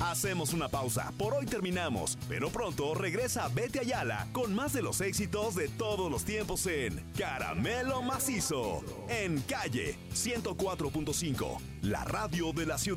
Hacemos una pausa, por hoy terminamos, pero pronto regresa Betty Ayala con más de los éxitos de todos los tiempos en Caramelo Macizo, en Calle 104.5, la radio de la ciudad.